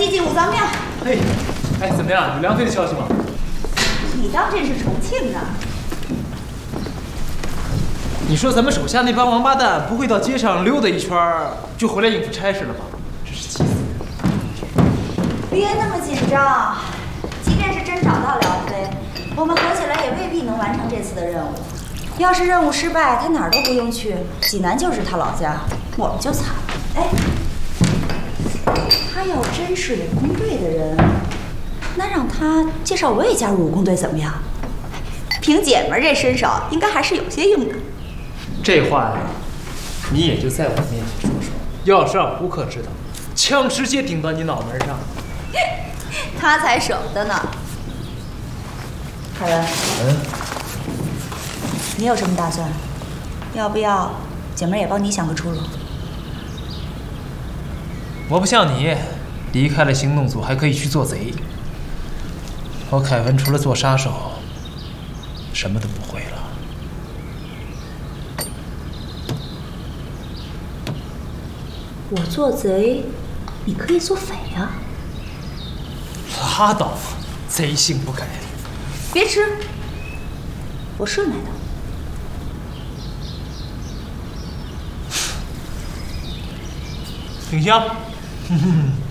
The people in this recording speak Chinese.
积极武藏庙。 嘿，哎，怎么样？有梁飞的消息吗？ 你当真是重庆呢？ 你说咱们手下那帮王八蛋不会到街上溜达一圈就回来应付差事了吧？真是气死人！ 别那么紧张，即便是真找到梁飞，我们合起来也未必能完成这次的任务。要是任务失败，他哪儿都不用去，济南就是他老家，我们就惨了。哎，他要真是武工队的人，那让他介绍我也加入武工队怎么样？凭姐们儿这身手，应该还是有些用的。 这话呀，你也就在我面前说说，要是让胡克知道，枪直接顶到你脑门上。 他才舍不得呢。凯文，你有什么打算？要不要姐妹也帮你想个出路？ 我不像你，离开了行动组还可以去做贼。我凯文除了做杀手，什么都不会了。 我做贼，你可以做匪啊！ 拉倒吧，贼性不改。 别吃，我顺来的。 挺香。